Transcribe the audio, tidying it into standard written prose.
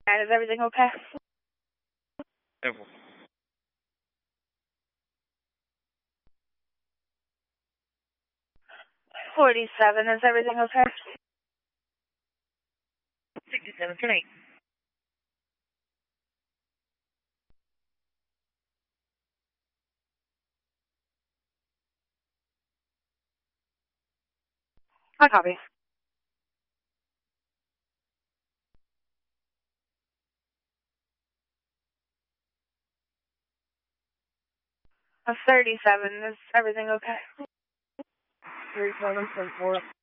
Is everything okay? 47, is everything okay? 67 tonight. I copy. 37, is everything okay? 37.4.